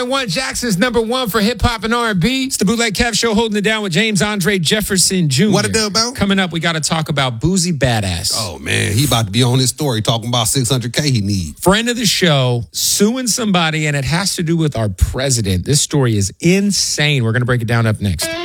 One Jackson's number one for hip hop and R&B. It's the Bootleg Kev Show, holding it down with James Andre Jefferson Jr. What it do, Bo? Coming up, we got to talk about Boosie Badass. Oh man, he about to be on his story talking about $600K he need. Friend of the show suing somebody, and it has to do with our president. This story is insane. We're going to break it down up next.